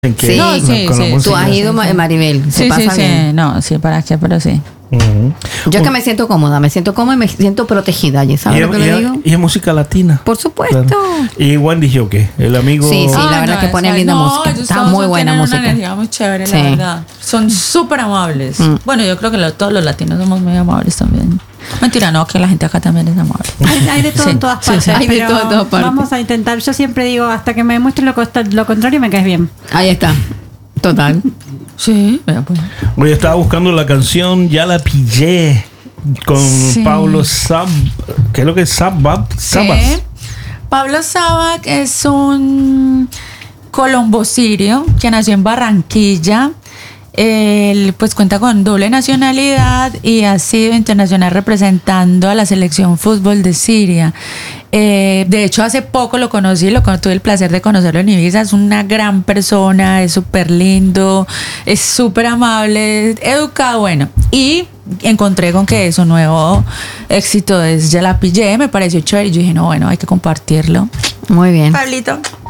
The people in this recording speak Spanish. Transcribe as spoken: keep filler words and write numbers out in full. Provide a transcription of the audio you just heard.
en que Sí. con- No, sí, con la sí. música. Tú has ido, Ma- Maribel, se Sí, pasa sí, bien. sí. No, sí, para qué, pero sí. Ujú. Yo es que me siento cómoda, me siento cómoda y me siento protegida. ¿Ya Y sabes es, lo que y le es- digo? y es música latina. Por supuesto. Claro. Y Wendy Joque, el amigo. Sí, sí. la Ay, verdad que esa- ponen linda no, música. ellos Está todos muy buena tienen música. una energía muy chévere, Sí. la verdad. Son súper amables. Mm. Bueno, yo creo que lo- todos los latinos somos muy amables también. Mentira, no, que la gente acá también es amable. Hay, hay de todo Sí, en todas sí, partes. sí. Hay de pero todo en todas partes. Vamos a intentar. Yo siempre digo, hasta que me demuestre lo, costa- lo contrario, me caes bien. Ahí está. Total. Sí, vea pues. Hoy estaba buscando la canción Ya la pillé con Sí. Pablo Sab. ¿Qué es lo que es Sabat? Sabas. Sí. Pablo Sabac es un colombo sirio que nació en Barranquilla. Él pues cuenta con doble nacionalidad y ha sido internacional representando a la selección fútbol de Siria. Eh, de hecho, hace poco lo conocí, lo con- tuve el placer de conocerlo en Ibiza. Es una gran persona, es súper lindo, es súper amable, educado, bueno. Y encontré con que su nuevo éxito es Ya la pillé, me pareció chévere. Y yo dije, no, bueno, hay que compartirlo. Muy bien. Pablito.